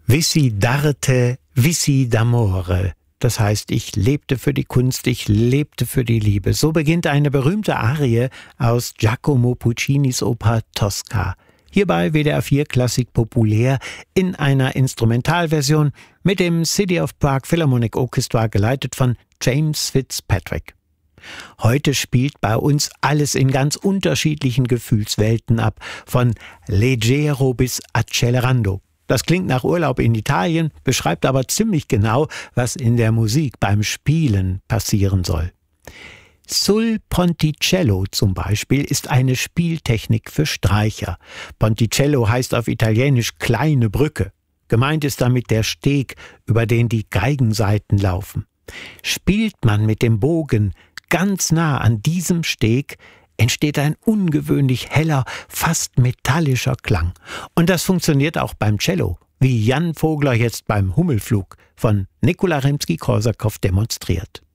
Vissi d'arte, vissi d'amore. Das heißt, ich lebte für die Kunst, ich lebte für die Liebe. So beginnt eine berühmte Arie aus Giacomo Puccinis Oper Tosca. Hierbei WDR 4 Klassik populär in einer Instrumentalversion mit dem City of Prague Philharmonic Orchestra, geleitet von James Fitzpatrick. Heute spielt bei uns alles in ganz unterschiedlichen Gefühlswelten ab, von Leggero bis Accelerando. Das klingt nach Urlaub in Italien, beschreibt aber ziemlich genau, was in der Musik beim Spielen passieren soll. Sul Ponticello zum Beispiel ist eine Spieltechnik für Streicher. Ponticello heißt auf Italienisch kleine Brücke. Gemeint ist damit der Steg, über den die Geigensaiten laufen. Spielt man mit dem Bogen ganz nah an diesem Steg, entsteht ein ungewöhnlich heller, fast metallischer Klang. Und das funktioniert auch beim Cello, wie Jan Vogler jetzt beim Hummelflug von Nikolai Rimsky-Korsakow demonstriert.